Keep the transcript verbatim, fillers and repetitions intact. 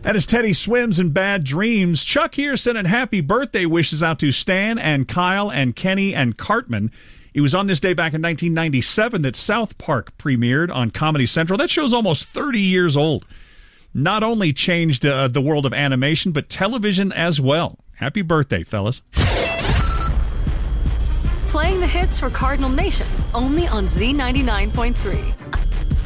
And as Teddy swims in bad dreams, Chuck here sending happy birthday wishes out to Stan and Kyle and Kenny and Cartman. It was on this day back in nineteen ninety-seven that South Park premiered on Comedy Central. That show's almost thirty years old. Not only changed uh, the world of animation, but television as well. Happy birthday, fellas. Playing the hits for Cardinal Nation, only on Z ninety-nine point three.